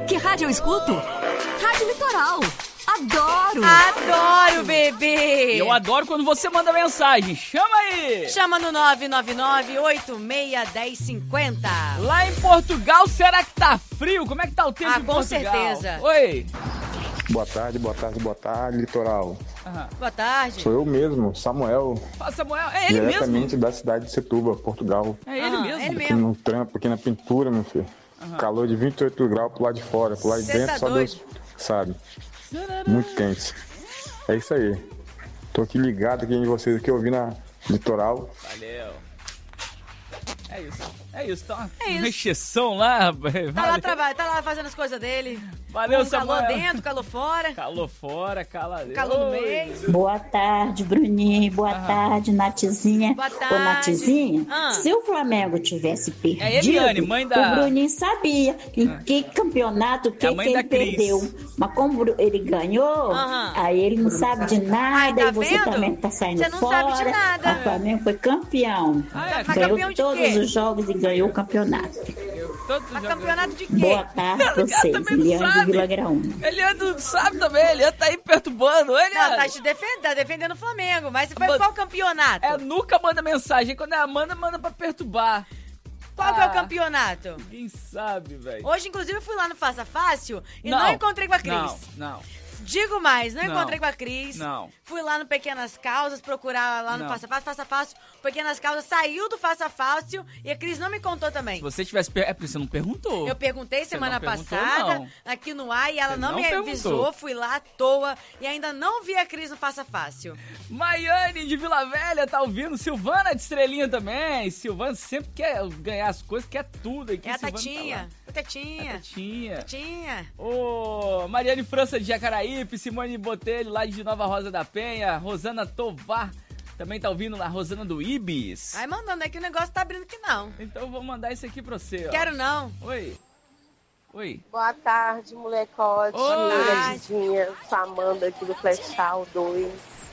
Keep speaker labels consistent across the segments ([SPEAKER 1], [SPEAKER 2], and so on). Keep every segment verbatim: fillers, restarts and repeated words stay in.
[SPEAKER 1] Que rádio eu escuto? Rádio Litoral. Adoro!
[SPEAKER 2] Adoro, bebê!
[SPEAKER 3] Eu adoro quando você manda mensagem. Chama aí!
[SPEAKER 2] Chama no nove nove nove, oito seis, um zero cinco zero.
[SPEAKER 3] Lá em Portugal, será que tá frio? Como é que tá o tempo
[SPEAKER 2] ah,
[SPEAKER 3] em
[SPEAKER 2] com
[SPEAKER 3] Portugal?
[SPEAKER 2] certeza.
[SPEAKER 3] Oi!
[SPEAKER 4] Boa tarde, boa tarde, boa tarde, Litoral.
[SPEAKER 3] Aham.
[SPEAKER 2] Boa tarde.
[SPEAKER 4] Sou eu mesmo, Samuel,
[SPEAKER 3] Fala, Samuel. É ele
[SPEAKER 4] diretamente
[SPEAKER 3] mesmo?
[SPEAKER 4] da cidade de Setúbal, Portugal.
[SPEAKER 3] É ele
[SPEAKER 2] Ah,
[SPEAKER 3] mesmo?
[SPEAKER 2] é
[SPEAKER 4] Aqui
[SPEAKER 2] mesmo.
[SPEAKER 4] no trampo, aqui na pintura, meu filho. Calor de vinte e oito graus pro lado de fora, pro lado de
[SPEAKER 2] Cê
[SPEAKER 4] dentro,
[SPEAKER 2] tá
[SPEAKER 4] só Deus sabe. Muito quente. É isso aí. Tô aqui ligado aqui em vocês, aqui ouvindo a Litoral.
[SPEAKER 3] Valeu. É isso. É isso. Tá uma
[SPEAKER 2] É isso.
[SPEAKER 3] recheção lá, rapaz.
[SPEAKER 2] Tá lá,
[SPEAKER 3] Valeu.
[SPEAKER 2] traba- tá lá fazendo as coisas dele.
[SPEAKER 3] Valeu,
[SPEAKER 2] Com
[SPEAKER 3] Samuel.
[SPEAKER 2] calor dentro, calor fora.
[SPEAKER 3] Calor fora, calor
[SPEAKER 2] Calor no
[SPEAKER 3] Oi.
[SPEAKER 2] meio.
[SPEAKER 5] Boa tarde, Bruninho. Boa
[SPEAKER 3] Aham.
[SPEAKER 5] tarde, Natizinha.
[SPEAKER 2] Boa tarde.
[SPEAKER 5] Ô, Natizinha,
[SPEAKER 2] Ah.
[SPEAKER 5] se o Flamengo tivesse perdido,
[SPEAKER 3] É Eliane, mãe da-
[SPEAKER 5] o Bruninho sabia em que campeonato que,
[SPEAKER 3] É a mãe
[SPEAKER 5] que
[SPEAKER 3] da
[SPEAKER 5] ele
[SPEAKER 3] Cris.
[SPEAKER 5] perdeu. Mas como ele ganhou,
[SPEAKER 2] Aham.
[SPEAKER 5] aí ele não sabe de nada,
[SPEAKER 2] Ai, tá
[SPEAKER 5] e você
[SPEAKER 2] vendo?
[SPEAKER 5] também tá saindo
[SPEAKER 2] Você não
[SPEAKER 5] fora.
[SPEAKER 2] sabe de nada.
[SPEAKER 5] O Flamengo foi campeão.
[SPEAKER 3] Ah, é?
[SPEAKER 2] Mas
[SPEAKER 5] Ganhou
[SPEAKER 2] campeão de
[SPEAKER 5] todos
[SPEAKER 2] quê?
[SPEAKER 5] os jogos e ganhou o campeonato.
[SPEAKER 3] Todo
[SPEAKER 2] Mas
[SPEAKER 3] jogo-
[SPEAKER 2] campeonato de quê?
[SPEAKER 5] Boa tarde pra
[SPEAKER 3] Ela
[SPEAKER 5] vocês.
[SPEAKER 3] também não
[SPEAKER 5] Eliane de
[SPEAKER 3] sabe.
[SPEAKER 5] Vila Graúna.
[SPEAKER 3] Eliane não sabe também, Eliane tá aí perturbando. Eliane.
[SPEAKER 2] Não, tá te defendendo, tá defendendo o Flamengo. Mas foi
[SPEAKER 3] Mas-
[SPEAKER 2] qual campeonato?
[SPEAKER 3] É, nunca manda mensagem. Quando é a Amanda, manda pra perturbar.
[SPEAKER 2] Qual que é
[SPEAKER 3] Ah.
[SPEAKER 2] o campeonato?
[SPEAKER 3] Ninguém sabe, velho.
[SPEAKER 2] Hoje, inclusive, eu fui lá no Faça Fácil e
[SPEAKER 3] Não.
[SPEAKER 2] não, encontrei com a Cris.
[SPEAKER 3] Não, não,
[SPEAKER 2] Digo mais, não,
[SPEAKER 3] Não.
[SPEAKER 2] encontrei com a Cris.
[SPEAKER 3] não.
[SPEAKER 2] Fui lá no Pequenas Causas, procurar lá no
[SPEAKER 3] Não.
[SPEAKER 2] Faça Fácil, Faça Fácil. Pequenas Causas saiu do Faça Fácil e a Cris não me contou também.
[SPEAKER 3] Se você tivesse... Per... É porque você não perguntou.
[SPEAKER 2] Eu perguntei semana
[SPEAKER 3] não perguntou,
[SPEAKER 2] passada,
[SPEAKER 3] não.
[SPEAKER 2] aqui no ar, e ela
[SPEAKER 3] Você
[SPEAKER 2] não,
[SPEAKER 3] não
[SPEAKER 2] me
[SPEAKER 3] perguntou.
[SPEAKER 2] avisou. Fui lá à toa e ainda não vi a Cris no Faça Fácil.
[SPEAKER 3] Maiane de Vila Velha tá ouvindo. Silvana de Estrelinha também. Silvana sempre quer ganhar as coisas, quer tudo aqui.
[SPEAKER 2] É a
[SPEAKER 3] Silvana
[SPEAKER 2] Tatinha.
[SPEAKER 3] Tá lá.
[SPEAKER 2] A Tatinha.
[SPEAKER 3] É a Tatinha.
[SPEAKER 2] Tatinha.
[SPEAKER 3] Ô, Mariane França de Jacaraípe, Simone Botelho lá de Nova Rosa da Penha, Rosana Tovar também tá ouvindo lá, Rosana do Ibis.
[SPEAKER 2] Vai mandando aí que o negócio tá abrindo que não.
[SPEAKER 3] Então eu vou mandar isso aqui pra você, ó.
[SPEAKER 2] Quero não.
[SPEAKER 3] Oi. Oi.
[SPEAKER 6] Boa tarde, molecote.
[SPEAKER 3] Oi.
[SPEAKER 6] Naidinha, sou a Amanda aqui do Flechal dois.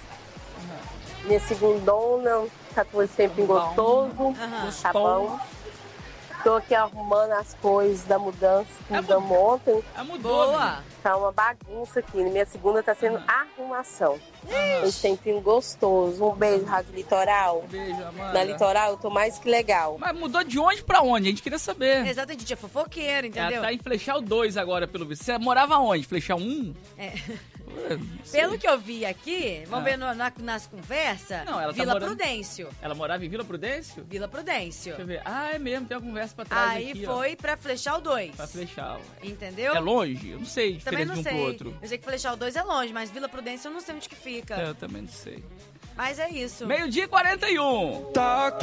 [SPEAKER 6] Minha segundona, tá tudo sempre gostoso.
[SPEAKER 2] Aham.
[SPEAKER 6] Tá bom? Tô aqui arrumando as coisas da mudança que
[SPEAKER 3] É
[SPEAKER 6] mudamos ontem.
[SPEAKER 3] Ah, mudou.
[SPEAKER 2] Boa.
[SPEAKER 6] Tá uma bagunça aqui. Minha segunda tá sendo arrumação.
[SPEAKER 3] Aham.
[SPEAKER 6] Um tempinho gostoso. Um beijo, Rádio Litoral.
[SPEAKER 3] Beijo, Amanda.
[SPEAKER 6] Na Litoral eu tô mais que legal.
[SPEAKER 3] Mas mudou de onde pra onde? A gente queria saber.
[SPEAKER 2] Exato, a gente é fofoqueiro, entendeu?
[SPEAKER 3] Ela tá em Flechal dois agora, pelo visto. Você morava onde? Flechal um?
[SPEAKER 2] É.
[SPEAKER 3] Ué, não sei.
[SPEAKER 2] Pelo que eu vi aqui, vamos
[SPEAKER 3] Ah.
[SPEAKER 2] ver no- na- nas conversas,
[SPEAKER 3] Não, ela tá
[SPEAKER 2] Vila
[SPEAKER 3] morando-
[SPEAKER 2] Prudêncio.
[SPEAKER 3] Ela morava em Vila Prudêncio?
[SPEAKER 2] Vila Prudêncio.
[SPEAKER 3] Deixa eu ver. Ah, é mesmo, tem uma conversa pra trás
[SPEAKER 2] Aí
[SPEAKER 3] aqui,
[SPEAKER 2] foi pra Flechal dois.
[SPEAKER 3] ó. Pra Flechal.
[SPEAKER 2] Entendeu?
[SPEAKER 3] É longe? Eu não sei,
[SPEAKER 2] Também
[SPEAKER 3] diferente
[SPEAKER 2] não
[SPEAKER 3] de um
[SPEAKER 2] sei.
[SPEAKER 3] pro outro.
[SPEAKER 2] Eu sei que Flechal dois é longe, mas Vila Prudência eu não sei onde que fica.
[SPEAKER 3] É, eu também não sei.
[SPEAKER 2] Mas é isso.
[SPEAKER 3] Meio-dia e quarenta e um.
[SPEAKER 7] Tá